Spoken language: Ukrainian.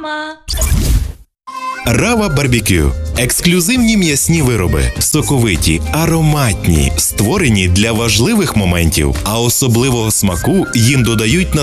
Рава Барбекю – ексклюзивні м'ясні вироби, соковиті, ароматні, створені для важливих моментів, а особливого смаку їм додають